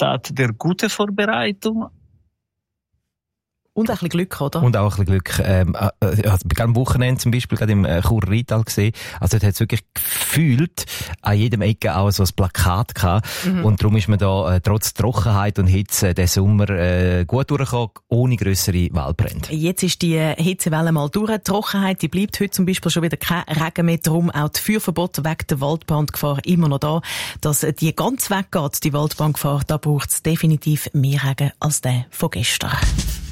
Resultat der guten Vorbereitung. Und auch ein bisschen Glück, oder? Und auch ein bisschen Glück. Also am Wochenende zum Beispiel, gerade im Churer Rheintal gesehen, also dort hat es wirklich gefühlt an jedem Ecke auch so ein Plakat gehabt. Und darum ist man da trotz Trockenheit und Hitze den Sommer gut durchgekommen, ohne grössere Waldbrände. Jetzt ist die Hitzewelle mal durch. Die Trockenheit, die bleibt heute zum Beispiel schon wieder kein Regen mehr. Darum auch die Feuerverbote wegen der Waldbrandgefahr immer noch da. Dass die ganz weggeht, die Waldbrandgefahr, da braucht es definitiv mehr Regen als der von gestern.